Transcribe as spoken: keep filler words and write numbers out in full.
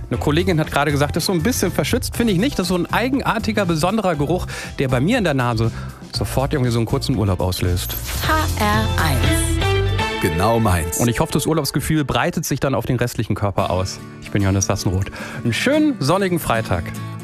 Eine Kollegin hat gerade gesagt, das ist so ein bisschen verschützt. Finde ich nicht. Das ist so ein eigenartiger, besonderer Geruch, der bei mir in der Nase sofort irgendwie so einen kurzen Urlaub auslöst. H R eins. Genau meins. Und ich hoffe, das Urlaubsgefühl breitet sich dann auf den restlichen Körper aus. Ich bin Johannes Sassenroth. Einen schönen sonnigen Freitag.